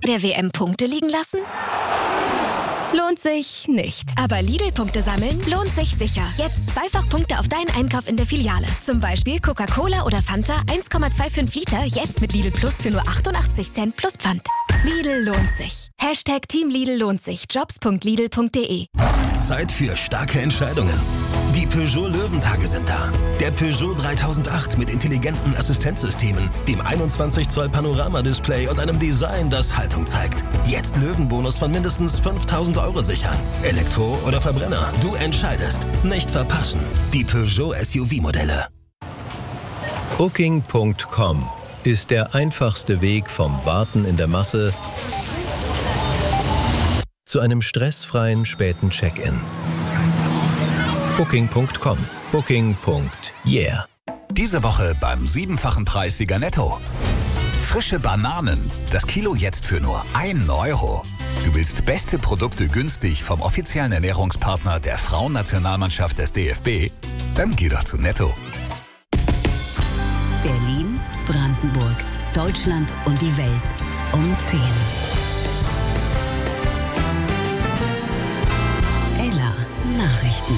Der WM Punkte liegen lassen? Lohnt sich nicht. Aber Lidl-Punkte sammeln lohnt sich sicher. Jetzt zweifach Punkte auf deinen Einkauf in der Filiale. Zum Beispiel Coca-Cola oder Fanta 1,25 Liter jetzt mit Lidl Plus für nur 88 Cent plus Pfand. Lidl lohnt sich. Team Lidl lohnt sich. Jobs.lidl.de. Zeit für starke Entscheidungen. Die Peugeot Löwentage sind da. Der Peugeot 3008 mit intelligenten Assistenzsystemen, dem 21 Zoll Panoramadisplay und einem Design, das Haltung zeigt. Jetzt Löwenbonus von mindestens 5.000 € sichern. Elektro oder Verbrenner, du entscheidest. Nicht verpassen. Die Peugeot SUV-Modelle. Booking.com ist der einfachste Weg vom Warten in der Masse zu einem stressfreien späten Check-in. Booking.com. Booking.yeah. Diese Woche beim 7-fachen Preis Sieger Netto. Frische Bananen. Das Kilo jetzt für nur 1 €. Du willst beste Produkte günstig vom offiziellen Ernährungspartner der Frauennationalmannschaft des DFB? Dann geh doch zu Netto. Berlin, Brandenburg, Deutschland und die Welt um 10. Ella Nachrichten.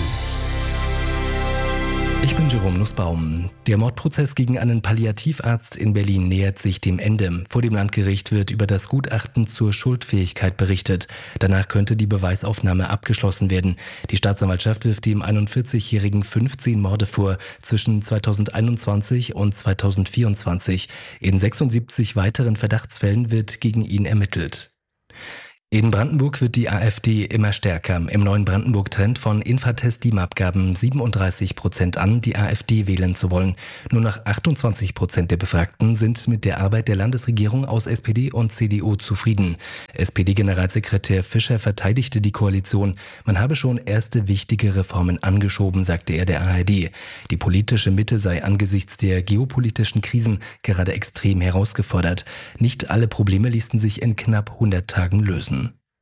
Ich bin Jerome Nussbaum. Der Mordprozess gegen einen Palliativarzt in Berlin nähert sich dem Ende. Vor dem Landgericht wird über das Gutachten zur Schuldfähigkeit berichtet. Danach könnte die Beweisaufnahme abgeschlossen werden. Die Staatsanwaltschaft wirft dem 41-Jährigen 15 Morde vor zwischen 2021 und 2024. In 76 weiteren Verdachtsfällen wird gegen ihn ermittelt. In Brandenburg wird die AfD immer stärker. Im neuen Brandenburg-Trend von Infratest-DIMAP gaben 37% an, die AfD wählen zu wollen. Nur noch 28% der Befragten sind mit der Arbeit der Landesregierung aus SPD und CDU zufrieden. SPD-Generalsekretär Fischer verteidigte die Koalition. Man habe schon erste wichtige Reformen angeschoben, sagte er der ARD. Die politische Mitte sei angesichts der geopolitischen Krisen gerade extrem herausgefordert. Nicht alle Probleme ließen sich in knapp 100 Tagen lösen.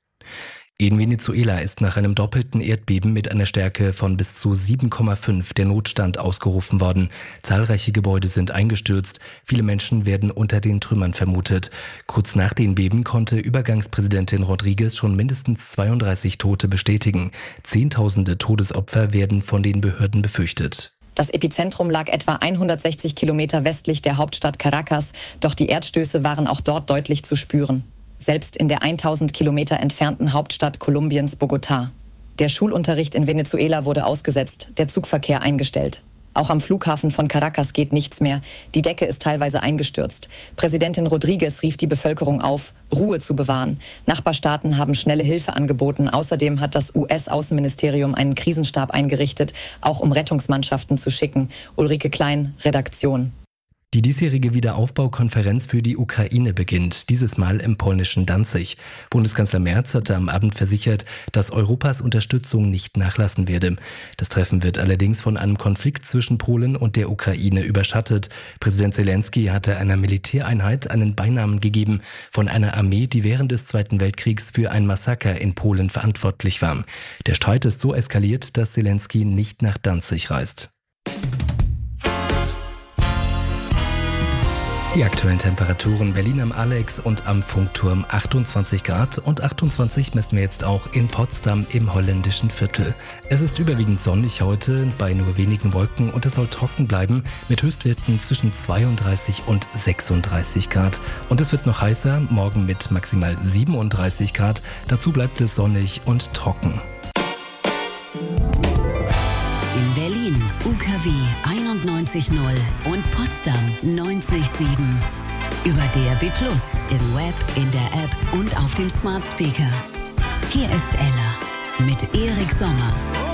In Venezuela ist nach einem doppelten Erdbeben mit einer Stärke von bis zu 7,5 der Notstand ausgerufen worden. Zahlreiche Gebäude sind eingestürzt, viele Menschen werden unter den Trümmern vermutet. Kurz nach den Beben konnte Übergangspräsidentin Rodriguez schon mindestens 32 Tote bestätigen. Zehntausende Todesopfer werden von den Behörden befürchtet. Das Epizentrum lag etwa 160 Kilometer westlich der Hauptstadt Caracas, doch die Erdstöße waren auch dort deutlich zu spüren. Selbst in der 1000 Kilometer entfernten Hauptstadt Kolumbiens, Bogotá. Der Schulunterricht in Venezuela wurde ausgesetzt, der Zugverkehr eingestellt. Auch am Flughafen von Caracas geht nichts mehr. Die Decke ist teilweise eingestürzt. Präsidentin Rodriguez rief die Bevölkerung auf, Ruhe zu bewahren. Nachbarstaaten haben schnelle Hilfe angeboten. Außerdem hat das US-Außenministerium einen Krisenstab eingerichtet, auch um Rettungsmannschaften zu schicken. Ulrike Klein, Redaktion. Die diesjährige Wiederaufbaukonferenz für die Ukraine beginnt, dieses Mal im polnischen Danzig. Bundeskanzler Merz hatte am Abend versichert, dass Europas Unterstützung nicht nachlassen werde. Das Treffen wird allerdings von einem Konflikt zwischen Polen und der Ukraine überschattet. Präsident Zelensky hatte einer Militäreinheit einen Beinamen gegeben von einer Armee, die während des Zweiten Weltkriegs für ein Massaker in Polen verantwortlich war. Der Streit ist so eskaliert, dass Zelensky nicht nach Danzig reist. Die aktuellen Temperaturen: Berlin am Alex und am Funkturm 28 Grad und 28 messen wir jetzt auch in Potsdam im holländischen Viertel. Es ist überwiegend sonnig heute, bei nur wenigen Wolken, und es soll trocken bleiben mit Höchstwerten zwischen 32 und 36 Grad. Und es wird noch heißer, morgen mit maximal 37 Grad. Dazu bleibt es sonnig und trocken. In Berlin UKW 91.0 und Potsdam 90.7. Über DAB+, im Web, in der App und auf dem Smart Speaker. Hier ist Ella mit Erik Sommer.